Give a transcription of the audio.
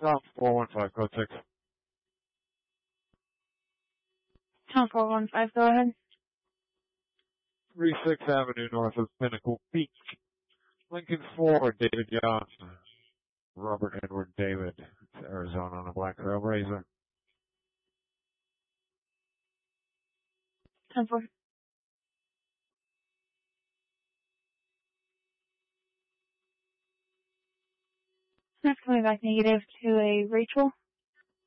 South 415, code 6. Town 415, go ahead. 36 Avenue north of Pinnacle Beach. Lincoln 4, David Johnson. Robert Edward David. It's Arizona on a Black Trailblazer. 10-4. That's coming back negative to a Rachel.